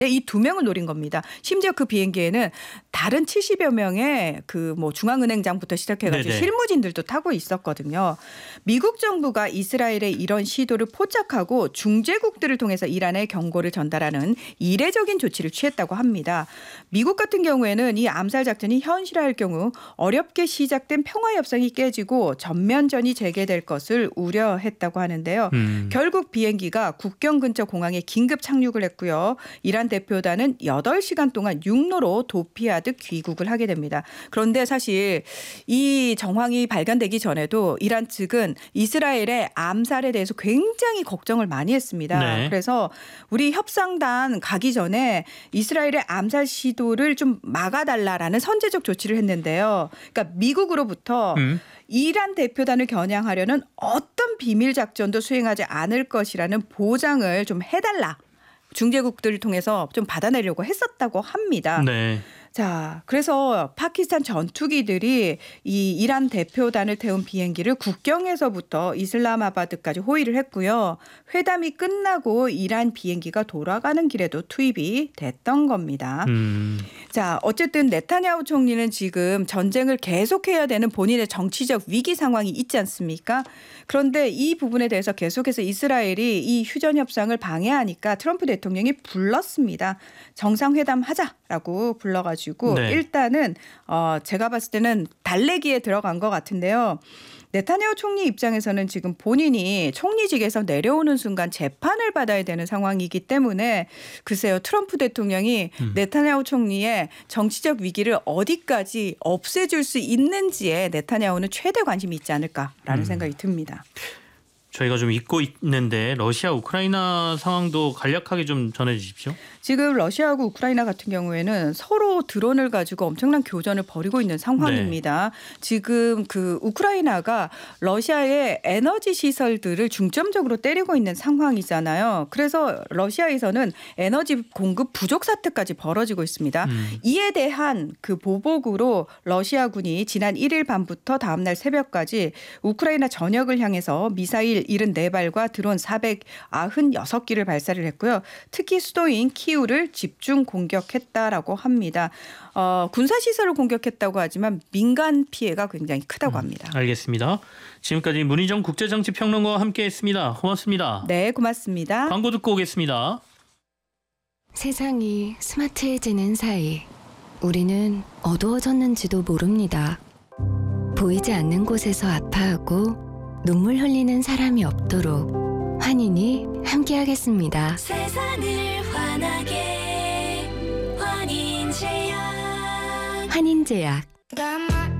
이 두 명을 노린 겁니다. 심지어 그 비행기에는 다른 70여 명의 그 뭐 중앙은행장부터 시작해가지고 네네. 실무진들도 타고 있었거든요. 미국 정부가 이스라엘의 이런 시도를 포착하고 중재국들을 통해서 이란에 경고를 전달하는 이례적인 조치를 취했다고 합니다. 미국 같은 경우에는 이 암살 작전이 현실화할 경우 어렵게 시작된 평화협상이 깨지고 전면전이 재개될 것을 우려했다고 하는데요. 결국 비행기가 국경 근처 공항에 긴급 착륙을 했고요. 이란 대표단은 8시간 동안 육로로 도피하듯 귀국을 하게 됩니다. 그런데 사실 이 정황이 발견되기 전에도 이란 측은 이스라엘의 암살에 대해서 굉장히 걱정을 많이 했습니다. 네. 그래서 우리 협상단 가기 전에 이스라엘의 암살 시도를 좀 막아달라라는 선제적 조치를 했는데요. 그러니까 미국으로부터 이란 대표단을 겨냥하려는 어떤 비밀 작전도 수행하지 않을 것이라는 보장을 좀 해달라. 중재국들을 통해서 좀 받아내려고 했었다고 합니다. 네. 자, 그래서 파키스탄 전투기들이 이 이란 대표단을 태운 비행기를 국경에서부터 이슬람아바드까지 호위를 했고요. 회담이 끝나고 이란 비행기가 돌아가는 길에도 투입이 됐던 겁니다. 자, 어쨌든 네타냐후 총리는 지금 전쟁을 계속해야 되는 본인의 정치적 위기 상황이 있지 않습니까? 그런데 이 부분에 대해서 계속해서 이스라엘이 이 휴전 협상을 방해하니까 트럼프 대통령이 불렀습니다. 정상회담 하자라고 불러가지고 네. 일단은 제가 봤을 때는 달래기에 들어간 것 같은데요. 네타냐후 총리 입장에서는 지금 본인이 총리직에서 내려오는 순간 재판을 받아야 되는 상황이기 때문에 글쎄요. 트럼프 대통령이 네타냐후 총리의 정치적 위기를 어디까지 없애줄 수 있는지에 네타냐후는 최대 관심이 있지 않을까라는 생각이 듭니다. 저희가 좀 잊고 있는데 러시아 우크라이나 상황도 간략하게 좀 전해 주십시오. 지금 러시아하고 우크라이나 같은 경우에는 서로 드론을 가지고 엄청난 교전을 벌이고 있는 상황입니다. 지금 그 우크라이나가 러시아의 에너지 시설들을 중점적으로 때리고 있는 상황이잖아요. 그래서 러시아에서는 에너지 공급 부족 사태까지 벌어지고 있습니다. 이에 대한 그 보복으로 러시아군이 지난 1일 밤부터 다음 날 새벽까지 우크라이나 전역을 향해서 미사일 74발과 드론 496기를 발사를 했고요. 특히 수도인 키우를 집중 공격했다라고 합니다. 군사시설을 공격했다고 하지만 민간 피해가 굉장히 크다고 합니다. 알겠습니다. 지금까지 문희정 국제정치평론가와 함께했습니다. 고맙습니다. 네, 고맙습니다. 광고 듣고 오겠습니다. 세상이 스마트해지는 사이 우리는 어두워졌는지도 모릅니다. 보이지 않는 곳에서 아파하고 눈물 흘리는 사람이 없도록 환인이 함께하겠습니다. 세상을 환하게 환인제약. 환인제약.